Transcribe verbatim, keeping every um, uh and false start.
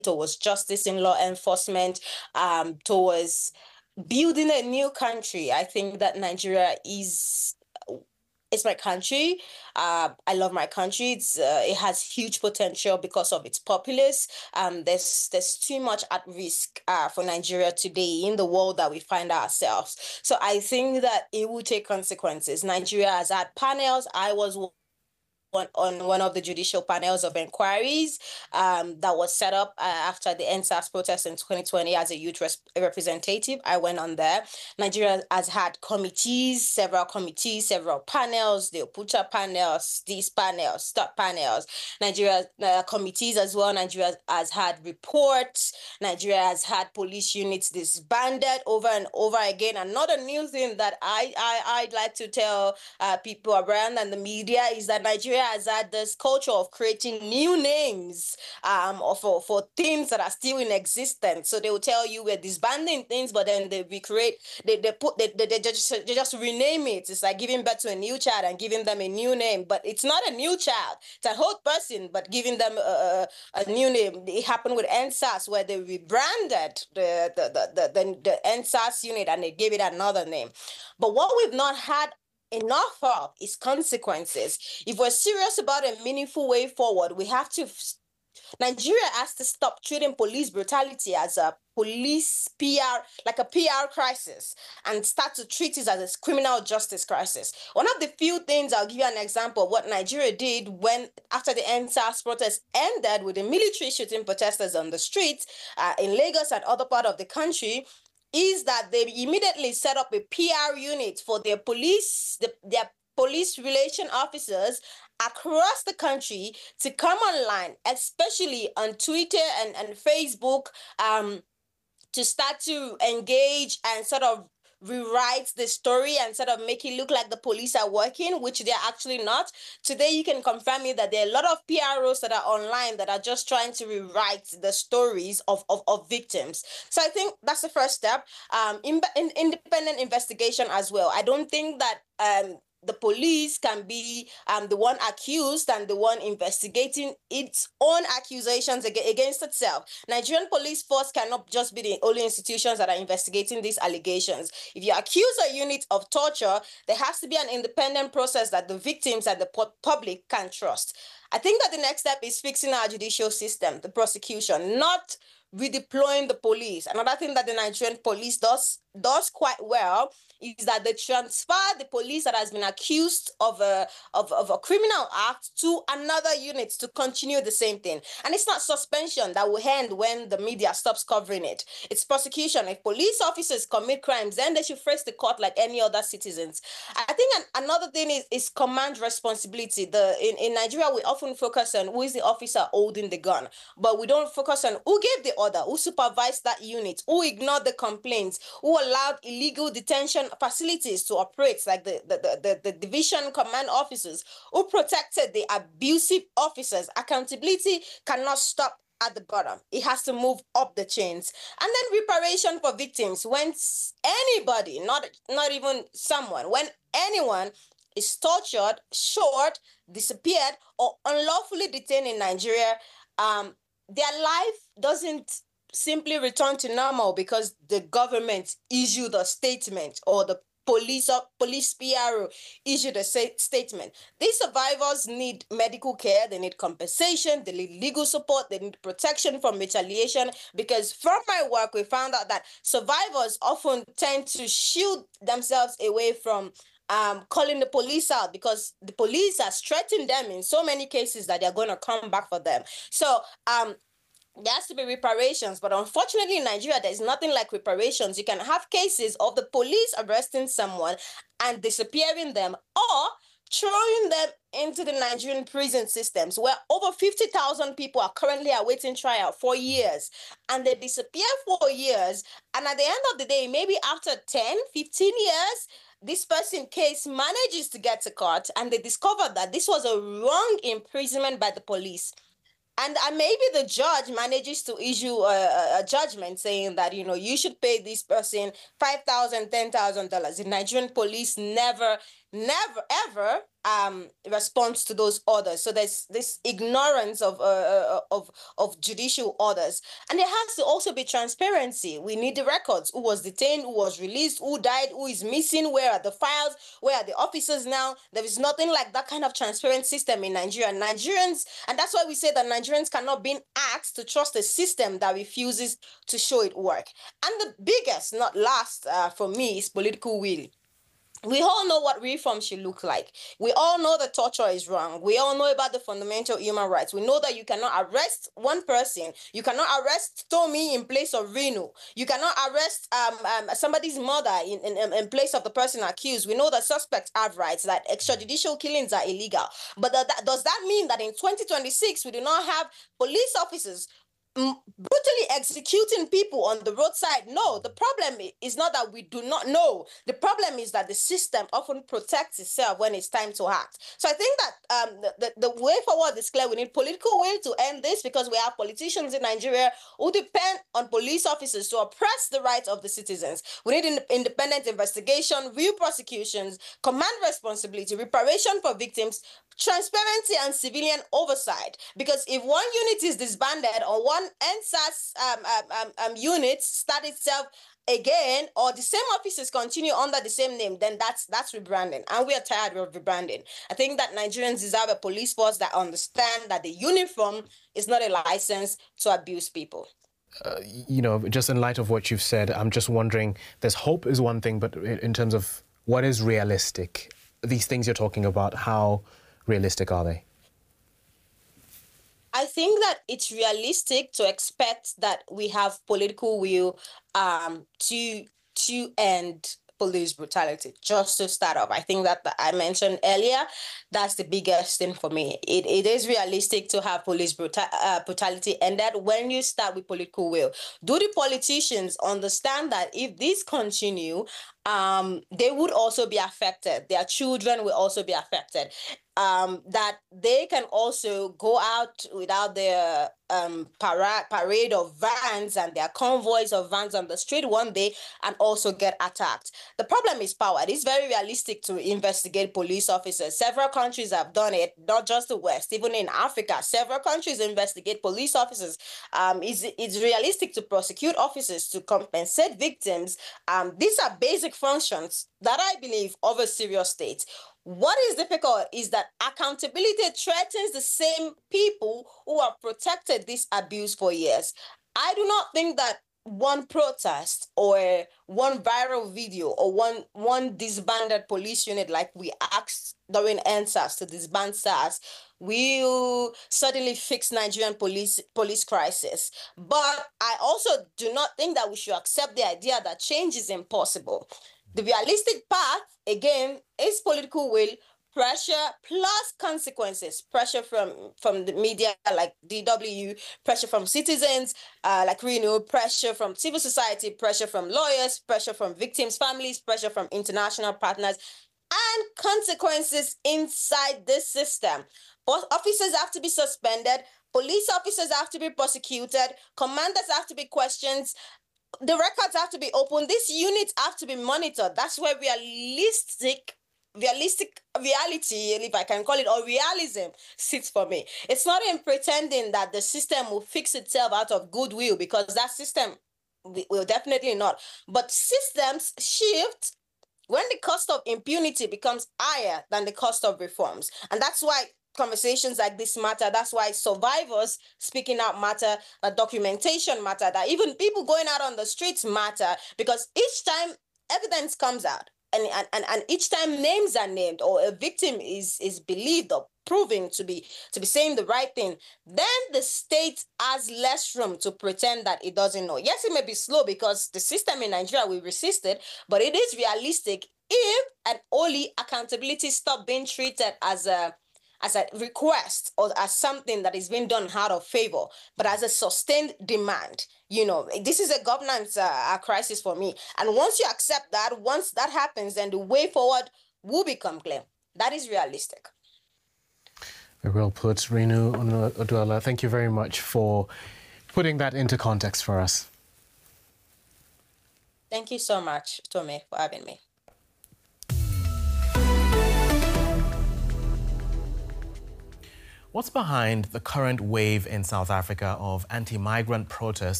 towards justice in law enforcement, um, towards building a new country. I think that Nigeria is it's my country. Uh, I love my country. It's uh, it has huge potential because of its populace. Um, there's there's too much at risk uh, for Nigeria today in the world that we find ourselves. So I think that it will take consequences. Nigeria has had panels. I was on, on one of the judicial panels of inquiries um, that was set up uh, after the N S A S protest in twenty twenty as a youth res- representative. I went on there. Nigeria has had committees, several committees, several panels, the Opucha panels, these panels, stop panels, Nigeria uh, committees as well. Nigeria has had reports. Nigeria has had police units disbanded over and over again. And not a new thing that I, I, I'd like to tell uh, people around and the media is that Nigeria has had this culture of creating new names um, for, for things that are still in existence. So they will tell you we're disbanding things, but then they recreate, they, they put, they, they, they, just, they just rename it. It's like giving birth to a new child and giving them a new name, but it's not a new child. It's an old person, but giving them a, a new name. It happened with N S A S where they rebranded the, the, the, the, the, the N S A S unit and they gave it another name. But what we've not had enough of is consequences. If we're serious about a meaningful way forward, we have to, Nigeria has to stop treating police brutality as a police P R, like a P R crisis, and start to treat it as a criminal justice crisis. One of the few things, I'll give you an example of what Nigeria did when, after the N S A S protest ended with the military shooting protesters on the streets uh, in Lagos and other part of the country, is that they immediately set up a P R unit for their police, the, their police relation officers across the country to come online, especially on Twitter and, and Facebook, um, to start to engage and sort of rewrite the story and sort of make it look like the police are working, which they're actually not. Today, you can confirm me that there are a lot of P R Os that are online that are just trying to rewrite the stories of, of, of victims. So I think that's the first step. Um, in, in, independent investigation as well. I don't think that um, the police can be um, the one accused and the one investigating its own accusations ag- against itself. Nigerian police force cannot just be the only institutions that are investigating these allegations. If you accuse a unit of torture, there has to be an independent process that the victims and the pu- public can trust. I think that the next step is fixing our judicial system, the prosecution, not redeploying the police. Another thing that the Nigerian police does does quite well is that they transfer the police that has been accused of a of, of a criminal act to another unit to continue the same thing. And it's not suspension that will end when the media stops covering it. It's prosecution. If police officers commit crimes, then they should face the court like any other citizens. I think an, another thing is, is command responsibility. The in, in Nigeria, we often focus on who is the officer holding the gun, but we don't focus on who gave the order, who supervised that unit, who ignored the complaints, who allowed illegal detention facilities to operate, like the, the, the, the, the division command officers, who protected the abusive officers. Accountability cannot stop at the bottom. It has to move up the chains. And then reparation for victims. When anybody, not, not even someone, when anyone is tortured, shot, disappeared, or unlawfully detained in Nigeria, um, their life doesn't simply return to normal because the government issued a statement or the police or police P R O issued a statement. These survivors need medical care, they need compensation, they need legal support, they need protection from retaliation, because from my work, we found out that survivors often tend to shield themselves away from Um, calling the police out because the police has threatened them in so many cases that they're going to come back for them. So um, there has to be reparations, but unfortunately in Nigeria, there's nothing like reparations. You can have cases of the police arresting someone and disappearing them, or throwing them into the Nigerian prison systems where over fifty thousand people are currently awaiting trial for years, and they disappear for years. And at the end of the day, maybe after ten, fifteen years, this person case manages to get to court and they discover that this was a wrong imprisonment by the police. And uh, maybe the judge manages to issue a, a judgment saying that, you know, you should pay this person five thousand dollars, ten thousand dollars. The Nigerian police never never ever um responds to those orders. So there's this ignorance of uh, of of judicial orders, and there has to also be transparency. We need the records: who was detained, who was released, who died, who is missing, where are the files, where are the officers now. There is nothing like that kind of transparent system in Nigeria. Nigerians, and that's why we say that Nigerians cannot be asked to trust a system that refuses to show it work. And the biggest, not last, uh, for me, is political will. We all know what reform should look like. We all know that torture is wrong. We all know about the fundamental human rights. We know that you cannot arrest one person. You cannot arrest Tommy in place of Reno. You cannot arrest um, um, somebody's mother in, in, in place of the person accused. We know that suspects have rights, that extrajudicial killings are illegal. But that, that, does that mean that in twenty twenty-six, we do not have police officers brutally executing people on the roadside? No, the problem is not that we do not know. The problem is that the system often protects itself when it's time to act. So I think that um, the, the, the way forward is clear. We need political will to end this, because we have politicians in Nigeria who depend on police officers to oppress the rights of the citizens. We need an independent investigation, real prosecutions, command responsibility, reparation for victims, transparency, and civilian oversight. Because if one unit is disbanded or one N S A S um, um, um, unit start itself again, or the same officers continue under the same name, then that's that's rebranding, and we are tired of rebranding. I think that Nigerians deserve a police force that understand that the uniform is not a license to abuse people. Uh, you know, just in light of what you've said, I'm just wondering, there's hope is one thing, but in terms of what is realistic, these things you're talking about, how realistic are they? I think that it's realistic to expect that we have political will um, to to end police brutality. Just to start off, I think that I mentioned earlier, that's the biggest thing for me. It, it is realistic to have police bruta- uh, brutality ended when you start with political will. Do the politicians understand that if this continue, um, they would also be affected? Their children will also be affected. Um, that they can also go out without their um, para- parade of vans and their convoys of vans on the street one day and also get attacked. The problem is power. It is very realistic to investigate police officers. Several countries have done it, not just the West, even in Africa. Several countries investigate police officers. Um, it's, it's realistic to prosecute officers, to compensate victims. Um, these are basic functions that I believe of a serious state. What is difficult is that accountability threatens the same people who have protected this abuse for years. I do not think that one protest or one viral video or one one disbanded police unit, like we asked during N S A S to disband S A S, will certainly fix Nigerian police police crisis. But I also do not think that we should accept the idea that change is impossible. The realistic path, again, is political will, pressure plus consequences. Pressure from, from the media like D W, pressure from citizens uh, like Reno, pressure from civil society, pressure from lawyers, pressure from victims' families, pressure from international partners, and consequences inside this system. Both officers have to be suspended, police officers have to be prosecuted, commanders have to be questioned, the records have to be open. These units have to be monitored. That's where realistic, realistic reality, if I can call it, or realism sits for me. It's not in pretending that the system will fix itself out of goodwill, because that system will definitely not. But systems shift when the cost of impunity becomes higher than the cost of reforms. And that's why conversations like this matter. That's why survivors speaking out matter, that documentation matter, that even people going out on the streets matter, because each time evidence comes out and, and, and each time names are named or a victim is, is believed or proving to be to be saying the right thing, then the state has less room to pretend that it doesn't know. Yes, it may be slow because the system in Nigeria will resist it, but it is realistic if and only accountability stop being treated as a as a request or as something that is being done out of favor, but as a sustained demand. You know, this is a governance uh, crisis for me. And once you accept that, once that happens, then the way forward will become clear. That is realistic. Very well put, Reno Oduala. Thank you very much for putting that into context for us. Thank you so much, Tommy, for having me. What's behind the current wave in South Africa of anti-migrant protests